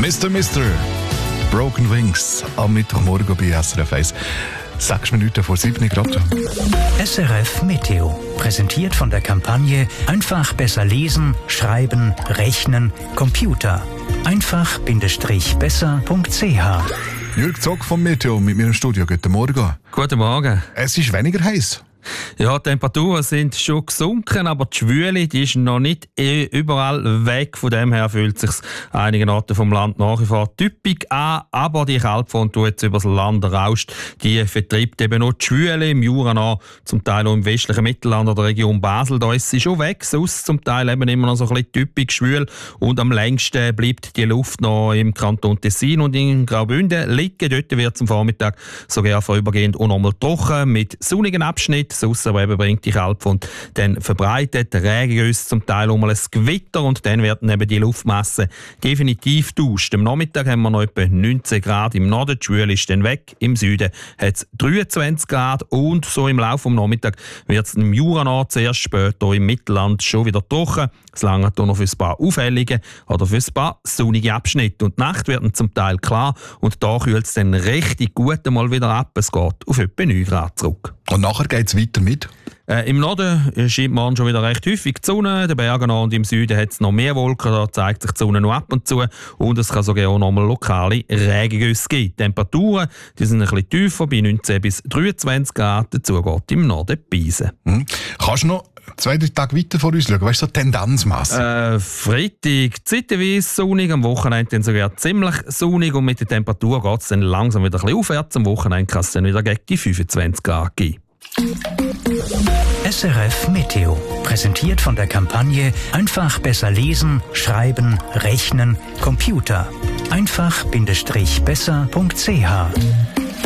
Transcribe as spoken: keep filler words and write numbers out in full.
Mister Mister Broken Wings am Mittwochmorgen bei S R F eins. Sechs Minuten vor sieben Grad. S R F Meteo. Präsentiert von der Kampagne Einfach besser lesen, schreiben, rechnen, Computer. einfach-besser punkt c h. Jürg Zock vom Meteo mit mir im Studio. Guten Morgen. Guten Morgen. Es ist weniger heiß. Ja, die Temperaturen sind schon gesunken, aber die Schwüle die ist noch nicht überall weg. Von dem her fühlt es sich einigen Orten vom Land nach wie vor typisch an. Aber die Kaltfront, die jetzt über das Land rauscht, die vertreibt eben noch die Schwüle im Jura an, zum Teil auch im westlichen Mittelland oder der Region Basel. Da ist sie schon weg, sonst zum Teil eben immer noch so ein bisschen typisch schwül. Und am längsten bleibt die Luft noch im Kanton Tessin und in Graubünden liegen. Dort wird es am Vormittag sogar vorübergehend auch nochmal trocken mit sonnigen Abschnitten. Sonst aber eben bringt die Kaltfront dann verbreitet, Regengüsse zum Teil um ein Gewitter und dann werden eben die Luftmassen definitiv tauscht. Am Nachmittag haben wir noch etwa neunzehn Grad im Norden, die Schwüle ist dann weg. Im Süden hat es dreiundzwanzig Grad und so im Laufe des Nachmittags wird es im Jura noch zuerst später im Mittelland schon wieder trocken. Es langt noch für ein paar auffällige oder für ein paar sonnige Abschnitte. Und die Nacht wird dann zum Teil klar und da kühlt es dann richtig gut mal wieder ab. Es geht auf etwa neun Grad zurück. Und nachher geht es weiter mit? Äh, Im Norden scheint morgen schon wieder recht häufig die Sonne, den Bergen an und im Süden hat es noch mehr Wolken, da zeigt sich die Sonne noch ab und zu und es kann sogar auch noch mal lokale Regengüsse geben. Die Temperaturen die sind ein bisschen tiefer, bei neunzehn bis dreiundzwanzig Grad, dazu geht im Norden Beisen. Hm. Kannst du noch zwei, drei Tage weiter vor uns schauen? Weißt du, so Tendenzmasse? Äh, Freitag zeitweise sonnig, am Wochenende dann sogar ziemlich sonnig und mit der Temperatur geht es dann langsam wieder ein bisschen aufwärts. Am Wochenende kann es dann wieder gegen die fünfundzwanzig Grad geben. S R F Meteo. Präsentiert von der Kampagne Einfach besser lesen, schreiben, rechnen, Computer. einfach-besser punkt c h.